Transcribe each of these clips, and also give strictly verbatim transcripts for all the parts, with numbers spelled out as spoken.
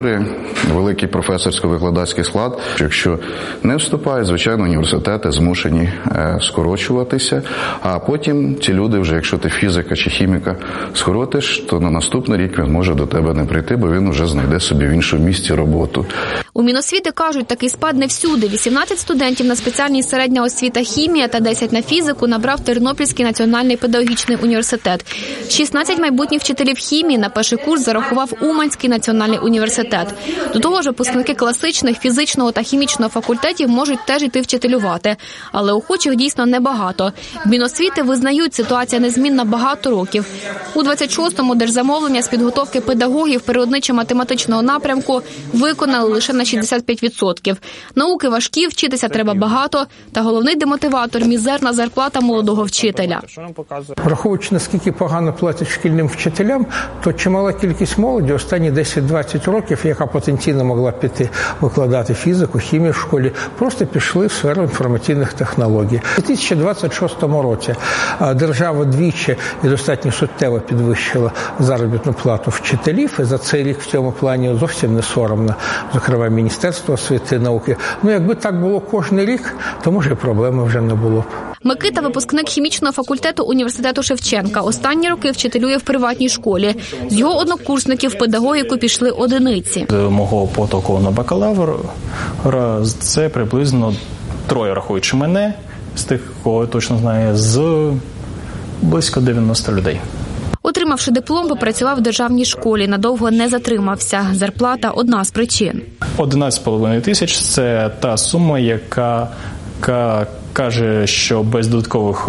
Великий професорсько-викладацький склад. Якщо не вступають, звичайно, університети змушені скорочуватися, а потім ці люди вже, якщо ти фізика чи хіміка скоротиш, то на наступний рік він може до тебе не прийти, бо він вже знайде собі в іншому місці роботу. У Міносвіти кажуть, такий спад не всюди. вісімнадцять студентів на спеціальній середня освіта хімія та десять на фізику набрав Тернопільський національний педагогічний університет. шістнадцять майбутніх вчителів хімії на перший курс зарахував Уманський національний університет. До того ж, випускники класичних, фізичного та хімічного факультетів можуть теж йти вчителювати. Але охочих дійсно небагато. В Міносвіти визнають, ситуація незмінна багато років. У двадцять шостому держзамовлення з підготовки педагогів природничо-математичного напрямку виконали лише на шістдесят п'ять відсотків. Науки важкі, вчитися треба багато, та головний демотиватор – мізерна зарплата молодого вчителя. Враховуючи, наскільки погано платять шкільним вчителям, то чимала кількість молоді останні десять-двадцять років, яка потенційно могла піти викладати фізику, хімію в школі, просто пішли в сферу інформаційних технологій. У дві тисячі двадцять шостому році держава двічі і достатньо суттєво підвищила заробітну плату вчителів, і за цей рік в цьому плані зовсім не соромно, зокрема, Міністерство освіти і науки. Ну, якби так було кожен рік, то, може, проблеми вже не було б. Микита – випускник хімічного факультету університету Шевченка. Останні роки вчителює в приватній школі. З його однокурсників в педагогіку пішли одиниці. З мого потоку на бакалавр це приблизно троє, рахуючи мене, з тих, кого я точно знаю, з близько дев'яноста людей. Отримавши диплом, попрацював в державній школі, надовго не затримався. Зарплата – одна з причин. одинадцять з половиною тисяч – це та сума, яка, яка каже, що без додаткових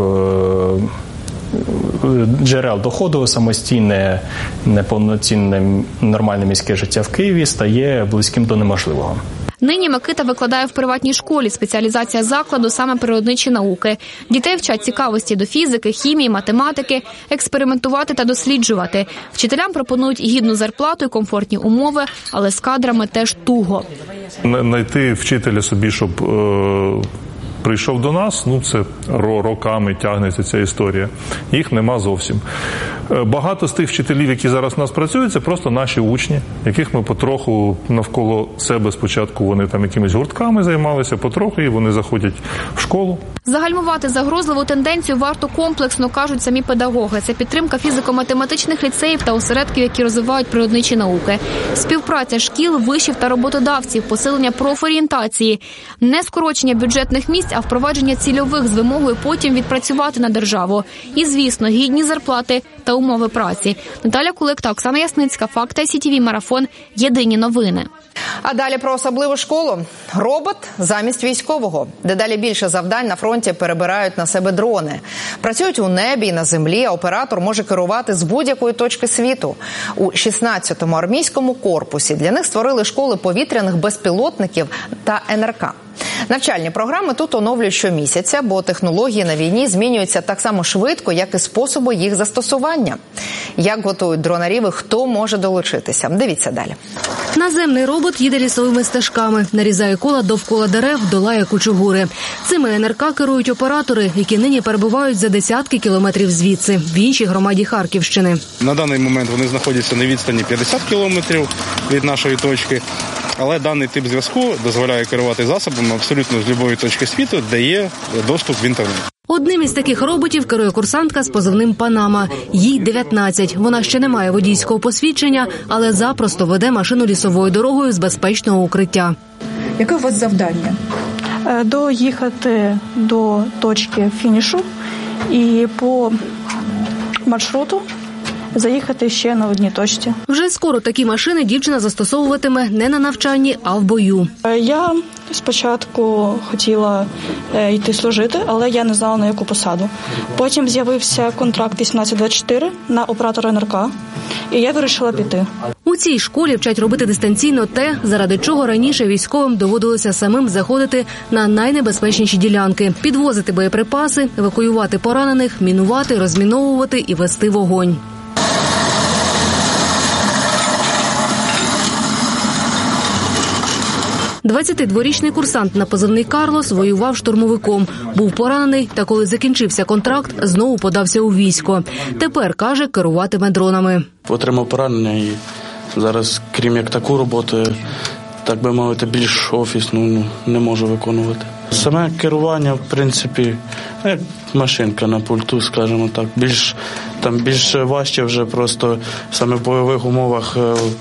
джерел доходу самостійне, неповноцінне нормальне міське життя в Києві стає близьким до неможливого. Нині Микита викладає в приватній школі. Спеціалізація закладу – саме природничі науки. Дітей вчать цікавості до фізики, хімії, математики, експериментувати та досліджувати. Вчителям пропонують гідну зарплату і комфортні умови, але з кадрами теж туго. Найти вчителя собі, щоб е, прийшов до нас, ну це роками тягнеться ця історія. Їх нема зовсім. Багато з тих вчителів, які зараз у нас працюють, це просто наші учні, яких ми потроху навколо себе спочатку вони там якимись гуртками займалися, потроху і вони заходять в школу. Загальмувати загрозливу тенденцію варто комплексно, кажуть самі педагоги. Це підтримка фізико-математичних ліцеїв та осередків, які розвивають природничі науки. Співпраця шкіл, вишів та роботодавців, посилення профорієнтації. Не скорочення бюджетних місць, а впровадження цільових з вимогою потім відпрацювати на державу. І, звісно, гідні зарплати та умови праці. Наталя Кулик та Оксана Ясницька. Факти Сі Ті Ві Марафон. Єдині новини. А далі про особливу школу. Робот замість військового. Дедалі більше завдань на фронті перебирають на себе дрони. Працюють у небі і на землі, а оператор може керувати з будь-якої точки світу. У шістнадцятому армійському корпусі для них створили школи повітряних безпілотників та Ен Ер Ка. Навчальні програми тут оновлюють щомісяця, бо технології на війні змінюються так само швидко, як і способи їх застосування. Як готують дронарів і хто може долучитися? Дивіться далі. Наземний робот їде лісовими стежками, нарізає кола довкола дерев, долає кучугури. Цими Ен Ер Ка керують оператори, які нині перебувають за десятки кілометрів звідси, в іншій громаді Харківщини. На даний момент вони знаходяться на відстані п'ятдесят кілометрів від нашої точки, але даний тип зв'язку дозволяє керувати засобами абсолютно з будь-якої точки світу, де є доступ в інтернет. Одним із таких роботів керує курсантка з позивним «Панама». Їй дев'ятнадцять. Вона ще не має водійського посвідчення, але запросто веде машину лісовою дорогою з безпечного укриття. Яке у вас завдання? Доїхати до точки фінішу і по маршруту заїхати ще на одній точці. Вже скоро такі машини дівчина застосовуватиме не на навчанні, а в бою. Я спочатку хотіла йти служити, але я не знала, на яку посаду. Потім з'явився контракт вісімнадцять двадцять чотири на оператора Ен Ер Ка, і я вирішила піти. У цій школі вчать робити дистанційно те, заради чого раніше військовим доводилося самим заходити на найнебезпечніші ділянки, підвозити боєприпаси, евакуювати поранених, мінувати, розміновувати і вести вогонь. двадцятидворічний курсант на позивний «Карлос» воював штурмовиком. Був поранений, та коли закінчився контракт, знову подався у військо. Тепер, каже, керуватиме дронами. Отримав поранення і Зараз, крім як таку роботу, так би мовити, більш офісну не можу виконувати. Саме керування, в принципі, як машинка на пульту, скажімо так. Більш, там більш важче вже просто саме в бойових умовах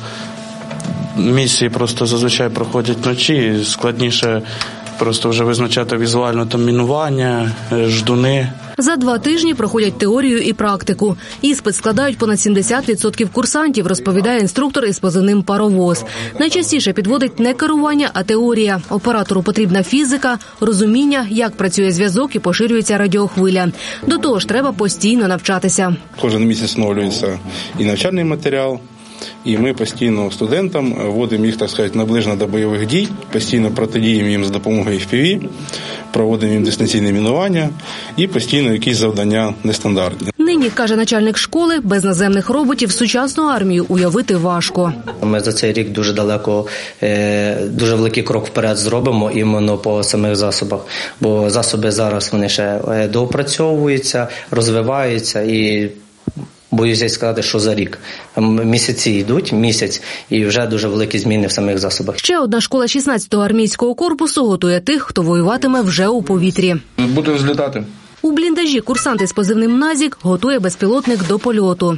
місії просто зазвичай проходять вночі, складніше просто вже визначати візуально там мінування, ждуни. За два тижні проходять теорію і практику. Іспит складають понад сімдесят відсотків курсантів, розповідає інструктор із позивним «Паровоз». Найчастіше підводить не керування, а теорія. Оператору потрібна фізика, розуміння, як працює зв'язок і поширюється радіохвиля. До того ж, треба постійно навчатися. Кожен місяць встановлюється і навчальний матеріал, і ми постійно студентам вводимо їх, так сказати, наближено до бойових дій, постійно протидіємо їм за допомогою еф пі ві, проводимо їм дистанційне мінування і постійно якісь завдання нестандартні. Нині, каже начальник школи, без наземних роботів сучасну армію уявити важко. Ми за цей рік дуже далеко, дуже великий крок вперед зробимо іменно по самих засобах, бо засоби зараз вони ще доопрацьовуються, розвиваються і боюся сказати, що за рік. Місяці йдуть, місяць, і вже дуже великі зміни в самих засобах. Ще одна школа шістнадцятого армійського корпусу готує тих, хто воюватиме вже у повітрі. Будемо злітати. У бліндажі курсанти з позивним «Назік» готує безпілотник до польоту.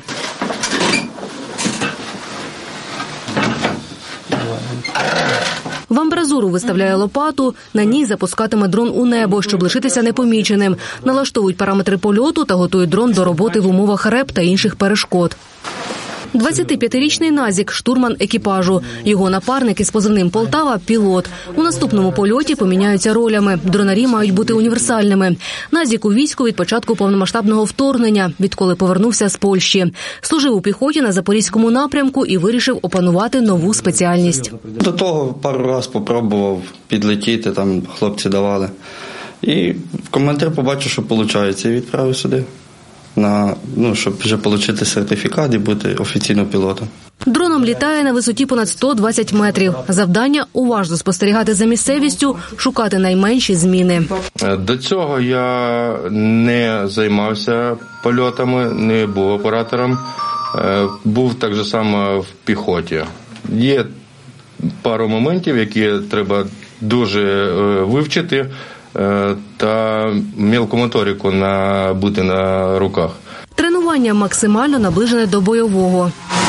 В амбразуру виставляє лопату, на ній запускатиме дрон у небо, щоб лишитися непоміченим. Налаштовують параметри польоту та готують дрон до роботи в умовах РЕП та інших перешкод. двадцятип'ятирічний Назік – штурман екіпажу. Його напарник із позивним «Полтава» – пілот. У наступному польоті поміняються ролями. Дронарі мають бути універсальними. Назік у війську від початку повномасштабного вторгнення, відколи повернувся з Польщі. Служив у піхоті на Запорізькому напрямку і вирішив опанувати нову спеціальність. До того пару разів спробував підлетіти, там хлопці давали. І в коментарі побачив, що виходить, і відправив сюди. На, ну, щоб вже отримати сертифікат і бути офіційним пілотом. Дроном літає на висоті понад сто двадцять метрів. Завдання – уважно спостерігати за місцевістю, шукати найменші зміни. До цього я не займався польотами, не був оператором. Був так же само в піхоті. Є пару моментів, які треба дуже вивчити, та мілку моторику набути на руках. Тренування максимально наближене до бойового.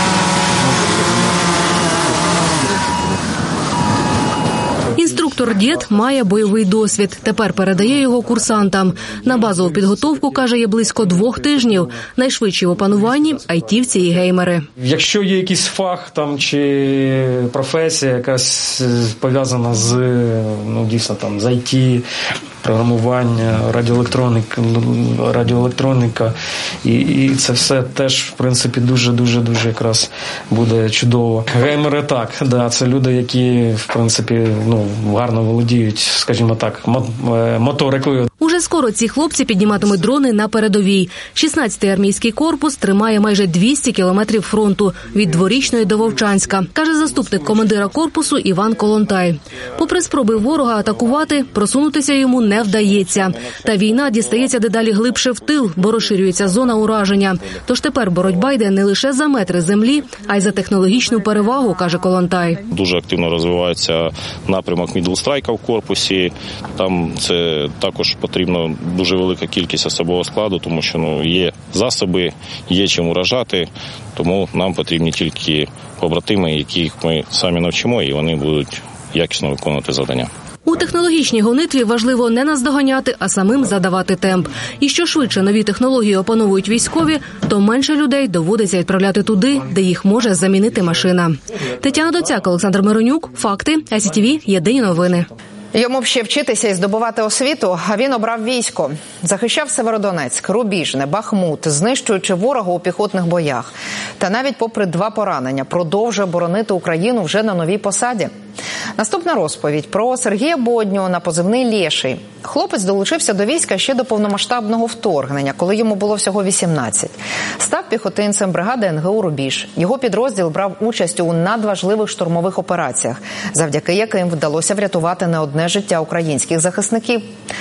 Інструктор Дід має бойовий досвід. Тепер передає його курсантам. На базову підготовку, каже, є близько двох тижнів. Найшвидші в опануванні – айтівці і геймери. Якщо є якийсь фах там чи професія, якась пов'язана з, ну, дійсно, там, з ай ті, програмування, радіоелектроніка, радіоелектроніка і, і це все теж, в принципі, дуже-дуже-дуже якраз буде чудово. Геймери так, да, це люди, які, в принципі, ну, гарно володіють, скажімо так, моторикою. Уже скоро ці хлопці підніматимуть дрони на передовій. шістнадцятий армійський корпус тримає майже двісті кілометрів фронту від Дворічної до Вовчанська, каже заступник командира корпусу Іван Колонтай. Попри спроби ворога атакувати, просунутися йому не вдається. Та війна дістається дедалі глибше в тил, бо розширюється зона ураження. Тож тепер боротьба йде не лише за метри землі, а й за технологічну перевагу, каже Колонтай. Дуже активно розвивається напрямок мідлстрайка в корпусі. Там це також потрібна дуже велика кількість особового складу, тому що ну, є засоби, є чим уражати, тому нам потрібні тільки побратими, яких ми самі навчимо, і вони будуть якісно виконувати завдання. У технологічній гонитві важливо не наздоганяти, а самим задавати темп. І що швидше нові технології опановують військові, то менше людей доводиться відправляти туди, де їх може замінити машина. Тетяна Доцяк, Олександр Миронюк, Факти, ай сі ті ві, єдині новини. Йому б ще вчитися і здобувати освіту, а він обрав військо. Захищав Северодонецьк, Рубіжне, Бахмут, знищуючи ворога у піхотних боях. Та навіть попри два поранення продовжує боронити Україну вже на новій посаді. Наступна розповідь про Сергія Бодню на позивний Лєший. Хлопець долучився до війська ще до повномасштабного вторгнення, коли йому було всього вісімнадцять. Став піхотинцем бригади ен ге у «Рубіж». Його підрозділ брав участь у надважливих штурмових операціях, завдяки яким вдалося врятувати не одне життя українських захисників.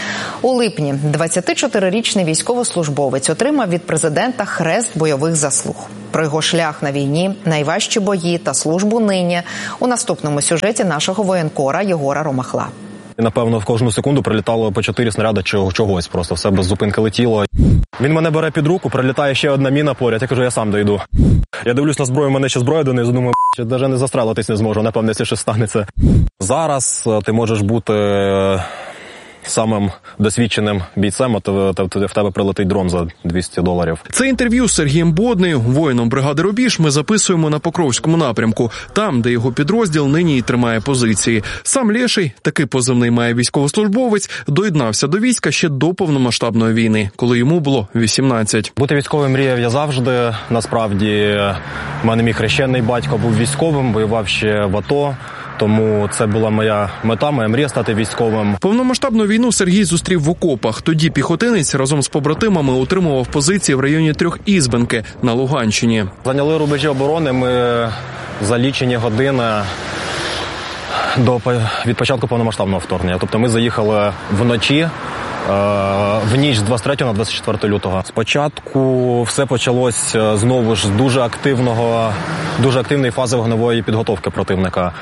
У липні двадцятичотирирічний військовослужбовець отримав від президента хрест бойових заслуг. Про його шлях на війні, найважчі бої та службу нині у наступному сюжеті нашого воєнкора Єгора Ромахла. Напевно, в кожну секунду прилітало по чотири снаряди чогось, просто все без зупинки летіло. Він мене бере під руку, прилітає ще одна міна поряд, я кажу, я сам дойду. Я дивлюсь на зброю, в мене ще зброя донизу, думаю, що навіть не застрелитись не зможу, напевно, якщо щось станеться. Зараз ти можеш бути самим досвідченим бійцем, а в тебе прилетить дрон за двісті доларів. Це інтерв'ю з Сергієм Боднею, воїном бригади «Рубіж», ми записуємо на Покровському напрямку, там, де його підрозділ нині і тримає позиції. Сам Лєший, такий позивний має військовослужбовець, доєднався до війська ще до повномасштабної війни, коли йому було вісімнадцять. Бути військовим мріяв я завжди. Насправді, в мене мій хрещений батько був військовим, воював ще в АТО. Тому це була моя мета, моя мрія стати військовим. Повномасштабну війну Сергій зустрів в окопах. Тоді піхотинець разом з побратимами утримував позиції в районі Трьохізбенки на Луганщині. Зайняли рубежі оборони ми за лічені години до, від початку повномасштабного вторгнення. Тобто ми заїхали вночі, в ніч з двадцять третього на двадцять четверте лютого. Спочатку все почалось знову ж з дуже активного, дуже активної фази вогневої підготовки противника.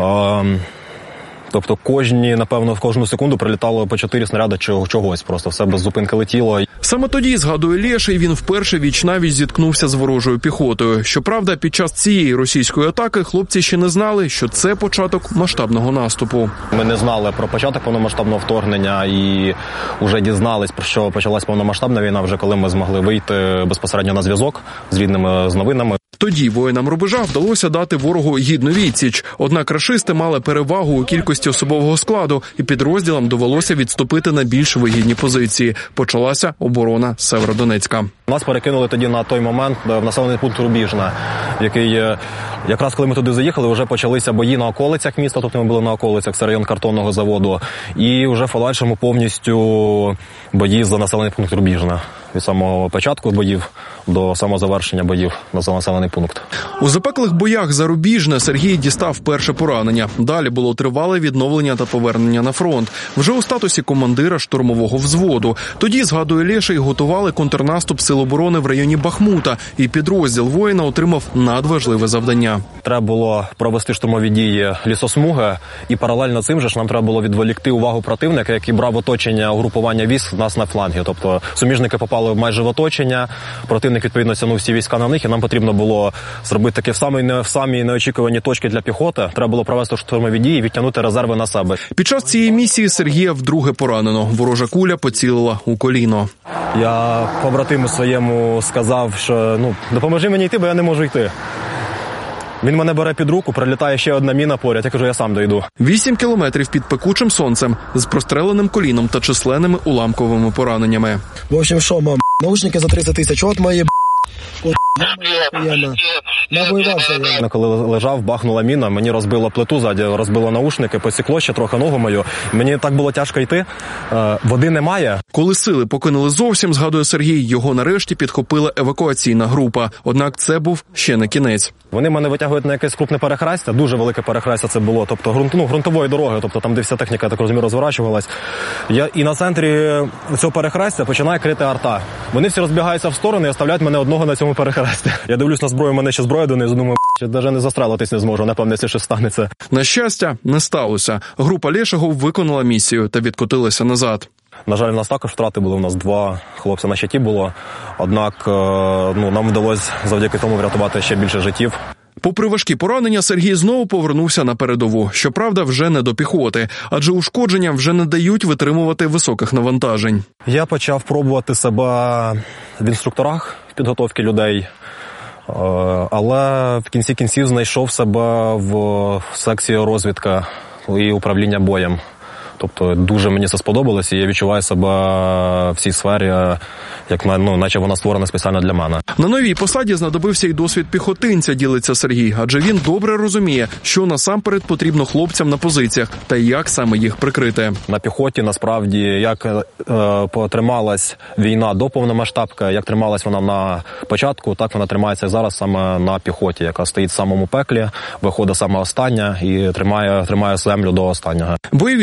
Тобто кожні, напевно, в кожну секунду прилітало по чотири снаряди чогось, просто все без зупинки летіло. Саме тоді, згадує Лєший, він вперше віч-навіч зіткнувся з ворожою піхотою. Щоправда, під час цієї російської атаки хлопці ще не знали, що це початок масштабного наступу. Ми не знали про початок повномасштабного вторгнення і вже дізнались, про що почалась повномасштабна війна, вже коли ми змогли вийти безпосередньо на зв'язок з рідними, з новинами. Тоді воїнам рубежа вдалося дати ворогу гідну відсіч. Однак рашисти мали перевагу у кількості особового складу, і підрозділам довелося відступити на більш вигідні позиції. Почалася оборона Северодонецька. Нас перекинули тоді на той момент в населений пункт Рубіжне, який якраз коли ми туди заїхали, вже почалися бої на околицях міста, тобто ми були на околицях, це район картонного заводу, і вже в подальшому повністю бої за населений пункт Рубіжне. Від самого початку боїв до самого завершення боїв на населений пункт. У запеклих боях за Рубіжне Сергій дістав перше поранення. Далі було тривале відновлення та повернення на фронт. Вже у статусі командира штурмового взводу. Тоді, згадує Лєший, готували контрнаступ сил оборони в районі Бахмута, і підрозділ воїна отримав надважливе завдання. Треба було провести штурмові дії лісосмуги, і паралельно цим же ж нам треба було відволікти увагу противника, який брав оточення угрупування військ нас на флангі. Тобто суміжники попали майже в оточення, противник відповідно тягнув всі війська на них, і нам потрібно було зробити таке в самій, не, в самій неочікувані точки для піхоти. Треба було провести штурмові дії і відтягнути резерви на себе. Під час цієї місії Сергія вдруге поранено. Ворожа куля поцілила у коліно. Я побратиму своєму сказав, що ну допоможи мені йти, бо я не можу йти. Він мене бере під руку, прилітає ще одна міна поряд, я кажу, я сам дойду. Вісім кілометрів під пекучим сонцем, з простреленим коліном та численними уламковими пораненнями. В общем, що, мам, наушники за тридцять тисяч, от мої навоювався я. Коли лежав, бахнула міна, мені розбило плиту ззаді, розбило наушники, посікло ще трохи ногу мою. Мені так було тяжко йти, води немає. Коли сили покинули зовсім, згадує Сергій, його нарешті підхопила евакуаційна група. Однак це був ще не кінець. Вони мене витягують на якесь крупне перехрестя, дуже велике перехрестя це було, тобто ґрунт, ну, ґрунтової дороги, тобто там, де вся техніка, я так розумію, розворачувалась. Я, і на центрі цього перехрестя починає крити арта. Вони всі розбігаються в сторони і оставляють мене одного на цьому перехресті. Я дивлюсь на зброю, в мене ще зброя донизу, думаю, що навіть не застрелитись не зможу, напевно, якщо щось станеться. На щастя, не сталося. Група Лєшого виконала місію та відкотилася назад. На жаль, у нас також втрати були, у нас два хлопці на щиті було, однак ну, нам вдалося завдяки тому врятувати ще більше життів. Попри важкі поранення, Сергій знову повернувся на передову. Щоправда, вже не до піхоти, адже ушкодження вже не дають витримувати високих навантажень. Я почав пробувати себе в інструкторах підготовки людей, але в кінці кінців знайшов себе в секції розвідка і управління боєм. Тобто дуже мені це сподобалося, і я відчуваю себе в цій сфері, як ну, наче вона створена спеціально для мене. На новій посаді знадобився і досвід піхотинця, ділиться Сергій, адже він добре розуміє, що насамперед потрібно хлопцям на позиціях та як саме їх прикрити. На піхоті, насправді, як е, потрималась війна до повномасштабки, як трималась вона на початку, так вона тримається зараз саме на піхоті, яка стоїть в самому пеклі, виходить саме остання і тримає, тримає землю до останнього. Бойові досягнення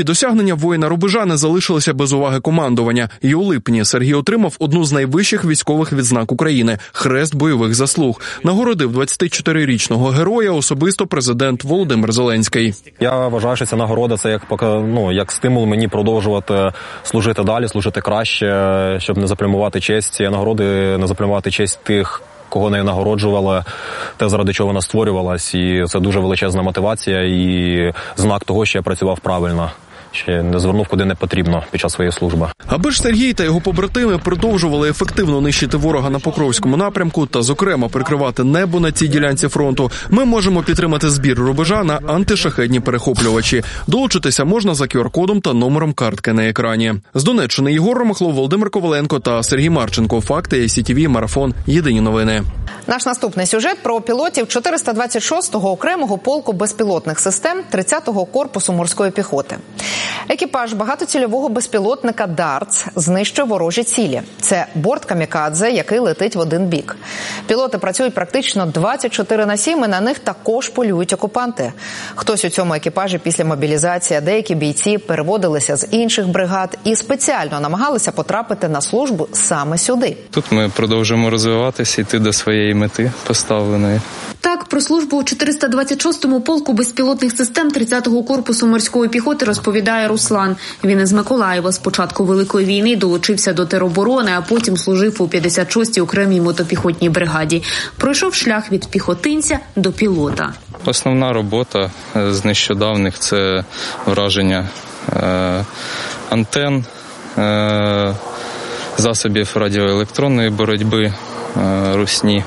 поранення воїна рубежа не залишилися без уваги командування. І у липні Сергій отримав одну з найвищих військових відзнак України – Хрест бойових заслуг. Нагородив двадцятичотирирічного героя особисто президент Володимир Зеленський. Я вважаю, що ця нагорода – це як, ну, як стимул мені продовжувати служити далі, служити краще, щоб не заплямувати честь цієї нагороди, не заплямувати честь тих, кого нею нагороджували, те, заради чого вона створювалась. І це дуже величезна мотивація і знак того, що я працював правильно, ще не звернув куди не потрібно під час своєї служби. Аби ж Сергій та його побратими продовжували ефективно нищити ворога на Покровському напрямку та, зокрема, прикривати небо на цій ділянці фронту, ми можемо підтримати збір рубежа на антишахедні перехоплювачі. Долучитися можна за ку ар-кодом та номером картки на екрані. З Донеччини Єгор Ромахлов, Володимир Коваленко та Сергій Марченко. Факти, ай сі ті ві, Марафон. Єдині новини. Наш наступний сюжет про пілотів чотириста двадцять шостого окремого полку безпілотних систем тридцятого корпусу морської піхоти. Екіпаж багатоцільового безпілотника «Дартс» знищує ворожі цілі. Це борт камікадзе, який летить в один бік. Пілоти працюють практично двадцять чотири на сім, і на них також полюють окупанти. Хтось у цьому екіпажі після мобілізації, а деякі бійці переводилися з інших бригад і спеціально намагалися потрапити на службу саме сюди. Тут ми продовжуємо розвиватися, йти до своєї мети поставленої. Так, про службу у чотириста двадцять шостому полку безпілотних систем тридцятого корпусу морської піхоти розповідає Руслан. Він із Миколаєва з початку Великої війни долучився до тероборони, а потім служив у п'ятдесят шостій окремій мотопіхотній бригаді. Пройшов шлях від піхотинця до пілота. Основна робота з нещодавних – це враження е, антен, е, засобів радіоелектронної боротьби, е, русні.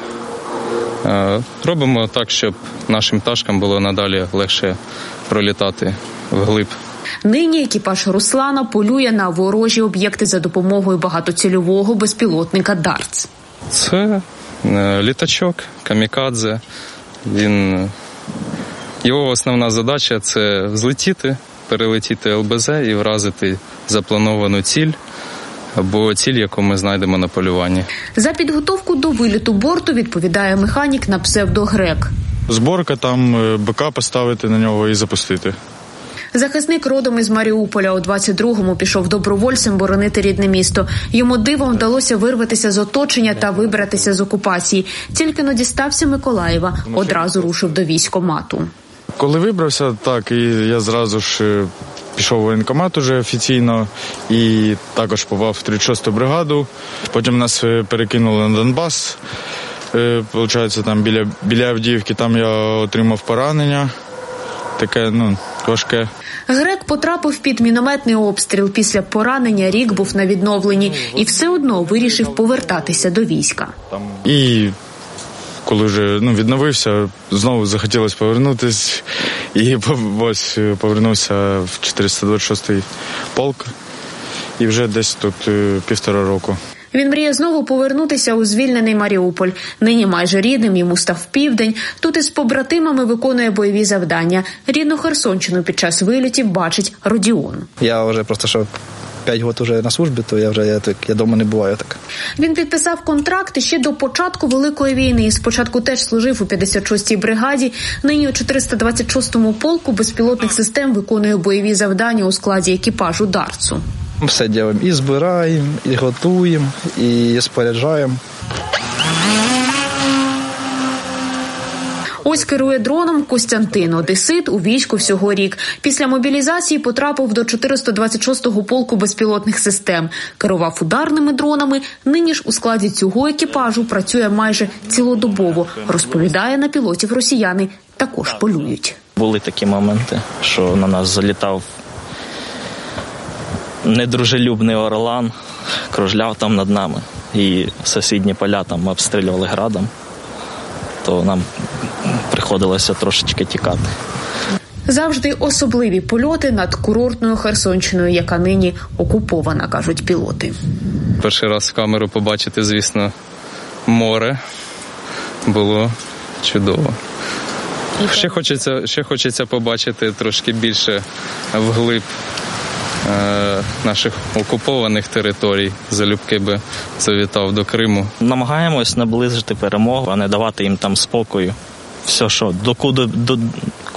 Робимо так, щоб нашим пташкам було надалі легше пролітати вглиб. Нині екіпаж Руслана полює на ворожі об'єкти за допомогою багатоцільового безпілотника «Дартс». Це літачок, камікадзе. Він... Його основна задача – це взлетіти, перелетіти ел бе зет і вразити заплановану ціль або ціль, яку ми знайдемо на полюванні. За підготовку до виліту борту відповідає механік на псевдо Грек. Зборка, там БК поставити на нього і запустити. Захисник родом із Маріуполя у двадцять другому пішов добровольцем боронити рідне місто. Йому дивом вдалося вирватися з оточення та вибратися з окупації. Тільки но дістався Миколаєва, одразу рушив до військкомату. Коли вибрався, так, і я зразу ж пішов в воєнкомат уже офіційно і також попав в тридцять шосту бригаду. Потім нас перекинули на Донбас. Получається, там біля, біля Авдіївки, там я отримав поранення. Таке, ну, важке. Грек потрапив під мінометний обстріл. Після поранення рік був на відновленні і все одно вирішив повертатися до війська. І коли вже ну, відновився, знову захотілося повернутися. І ось повернувся в чотириста двадцять шостий полк. І вже десь тут півтора року. Він мріє знову повернутися у звільнений Маріуполь. Нині майже рідним йому став Південь. Тут із побратимами виконує бойові завдання. Рідну Херсонщину під час вилітів бачить Родіон. Я вже просто що п'ять років вже на службі, то я вже я, так, я дома не буваю так. Він підписав контракт ще до початку Великої війни. Спочатку теж служив у п'ятдесят шостій бригаді. Нині у чотириста двадцять шостому полку безпілотних систем виконує бойові завдання у складі екіпажу «Дартсу». Все робимо. І збираємо, і готуємо, і споряджаємо. Ось керує дроном Костянтин, одесит, у війську всього рік. Після мобілізації потрапив до чотириста двадцять шостого полку безпілотних систем. Керував ударними дронами, нині ж у складі цього екіпажу працює майже цілодобово. Розповідає, на пілотів росіяни також полюють. Були такі моменти, що на нас залітав недружелюбний орлан, кружляв там над нами. І сусідні поля там обстрілювали градом. То нам приходилося трошечки тікати. Завжди особливі польоти над курортною Херсонщиною, яка нині окупована, кажуть пілоти. Перший раз в камеру побачити, звісно, море було чудово. Ще хочеться, ще хочеться побачити трошки більше вглиб е, наших окупованих територій. Залюбки би завітав до Криму. Намагаємось наблизити перемогу, а не давати їм там спокою. Все, що, докуди, до,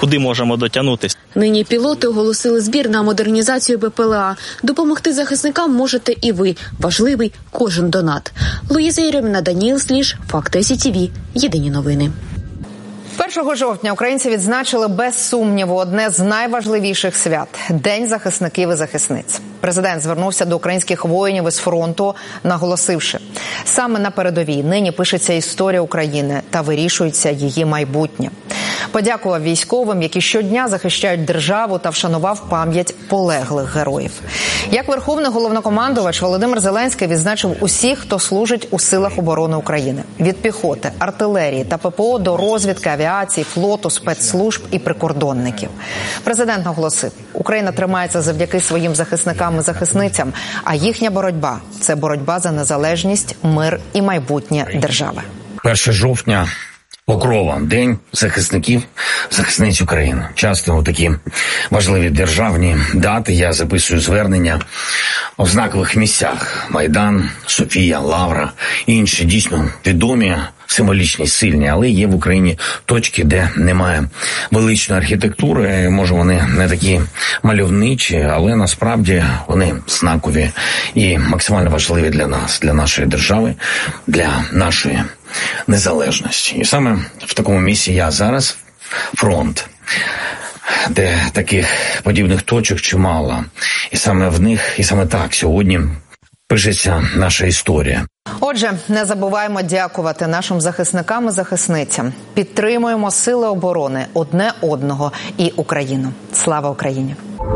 куди можемо дотягнутися. Нині пілоти оголосили збір на модернізацію БПЛА. Допомогти захисникам можете і ви. Важливий кожен донат. Луїза Єрьоміна, Даніїл Сліж, Факти Сі Ті Ві. Єдині новини. першого жовтня українці відзначили без сумніву одне з найважливіших свят – День захисників і захисниць. Президент звернувся до українських воїнів із фронту, наголосивши, саме на передовій нині пишеться історія України та вирішується її майбутнє. Подякував військовим, які щодня захищають державу, та вшанував пам'ять полеглих героїв. Як Верховний головнокомандувач Володимир Зеленський відзначив усіх, хто служить у силах оборони України. Від піхоти, артилерії та Пе Пе О до розвідки, авіації, флоту, спецслужб і прикордонників. Президент наголосив, Україна тримається завдяки своїм захисникам і захисницям, а їхня боротьба – це боротьба за незалежність, мир і майбутнє держави. першого жовтня – Покрова, День захисників, захисниць України. Часто у такі важливі державні дати я записую звернення в знакових місцях. Майдан, Софія, Лавра і інші дійсно відомі, символічні, сильні, але є в Україні точки, де немає величної архітектури. Може, вони не такі мальовничі, але насправді вони знакові і максимально важливі для нас, для нашої держави, для нашої незалежності. І саме в такому місці я зараз, фронт, де таких подібних точок чимало. І саме в них, і саме так сьогодні пишеться наша історія. Отже, не забуваємо дякувати нашим захисникам і захисницям. Підтримуємо сили оборони одне одного і Україну. Слава Україні!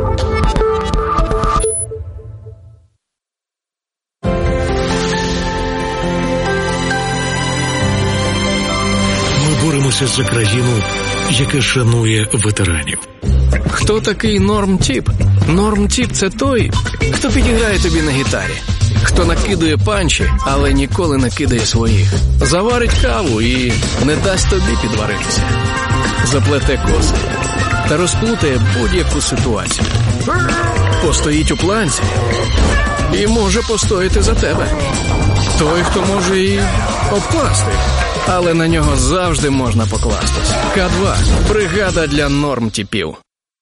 Боремося за країну, яка шанує ветеранів. Хто такий Нормтіп? Нормтіп – це той, хто підіграє тобі на гітарі, хто накидує панчі, але ніколи не кидає своїх, заварить каву і не дасть тобі підваритися, заплете коси та розплутає будь-яку ситуацію, постоїть у планці і може постояти за тебе. Той, хто може і обкласти, але на нього завжди можна покластись. Ка два – бригада для нормтіпів.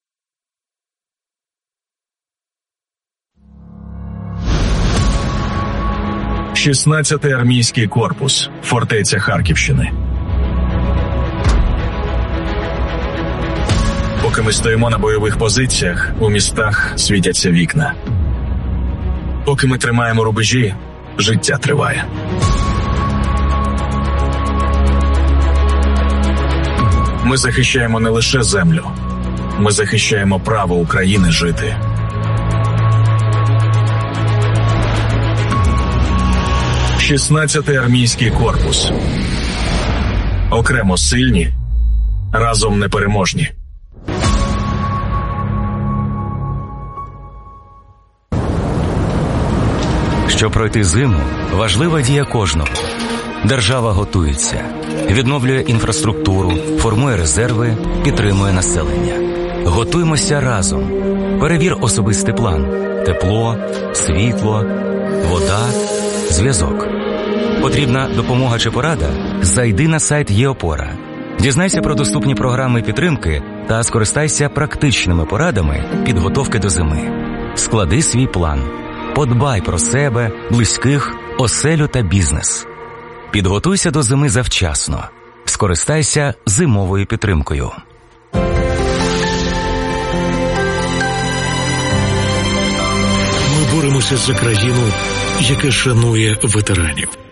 шістнадцятий армійський корпус. Фортеця Харківщини. Поки ми стоїмо на бойових позиціях, у містах світяться вікна. Поки ми тримаємо рубежі, життя триває. Ми захищаємо не лише землю. Ми захищаємо право України жити. шістнадцятий армійський корпус. Окремо сильні, разом непереможні. Щоб пройти зиму, важлива дія кожного. Держава готується, відновлює інфраструктуру, формує резерви, підтримує населення. Готуємося разом. Перевір особистий план. Тепло, світло, вода, зв'язок. Потрібна допомога чи порада? Зайди на сайт ЄОпора. Дізнайся про доступні програми підтримки та скористайся практичними порадами підготовки до зими. Склади свій план. Подбай про себе, близьких, оселю та бізнес. Підготуйся до зими завчасно. Скористайся зимовою підтримкою. Ми боремося за країну, яка шанує ветеранів.